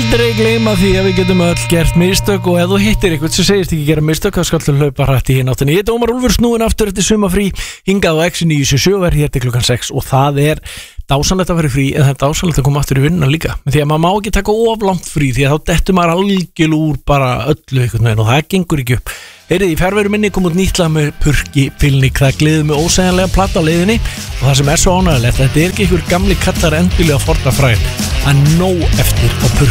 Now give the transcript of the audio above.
Aldrei gleyma því að við getum öll gert mistök og ef þú hittir eitthvað sem segist ekki gera mistök þá skaltu hlaupa hrætt í hináttinni. Ég heiti Ómar Úlfur, snúin aftur eftir sumafrí hingað á X977 verð hér til klukkan 6 og það er dásanlegt að vera frí en það er dásanlegt að koma aftur í vinnuna líka. Því að maður má ekki taka of langt frí því að þá dettur maður algjörlega úr bara öllu einhvern veginn og það gengur ekki upp. Heyrið, í fjarveru minni kom út nýtt lag með Purki Pilnik, það gleður mig ósegjanlega platt á leiðinni og það sem er svo ánægilegt, þetta er ekki ykkur gamli kallar endilega fornafræðin, að nóg eftir á Purki.